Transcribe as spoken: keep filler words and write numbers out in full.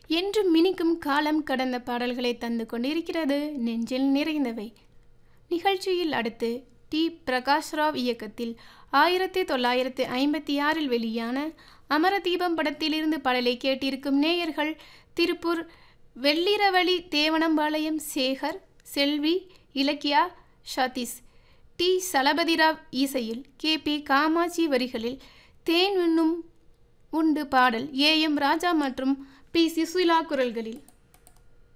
என்றும் மினிக்கும் காலம் கடந்த பாடல்களை தந்து கொண்டிருக்கிறது நெஞ்சில் நிறைந்தவை. நிகழ்ச்சியில் அடுத்து டி பிரகாஷ்ராவ் இயக்கத்தில் ஆயிரத்தி தொள்ளாயிரத்து ஐம்பத்தி ஆறில் வெளியான அமரதீபம் படத்திலிருந்து பாடலை கேட்டிருக்கும் நேயர்கள் திருப்பூர் வெள்ளிரவழி தேவனம்பாளையம் சேகர், செல்வி, இலக்கியா, சதீஷ். டி சலபதிராவ் இசையில் கே பி காமாட்சி வரிகளில் தேன் உண்ணும் உண்டு பாடல் ஏ எம் ராஜா மற்றும் பி சுசீலா குரல்களில்.